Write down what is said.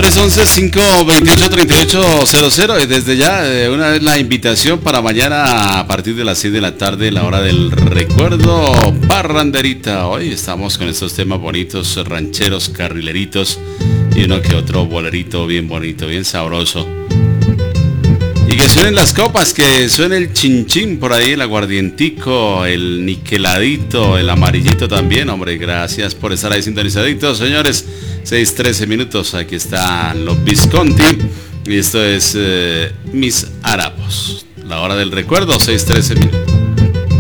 311-528-3800 y desde ya una vez la invitación para mañana a partir de las 6 de la tarde, la hora del recuerdo parranderita. Hoy estamos con estos temas bonitos, rancheros, carrileritos y uno que otro bolerito bien bonito, bien sabroso. Y que suenen las copas, que suene el chinchín por ahí, el aguardientico, el niqueladito, el amarillito también. Hombre, gracias por estar ahí sintonizaditos, señores. 6:13 minutos, aquí están los Visconti y esto es Mis Harapos. La hora del recuerdo, 6:13 minutos.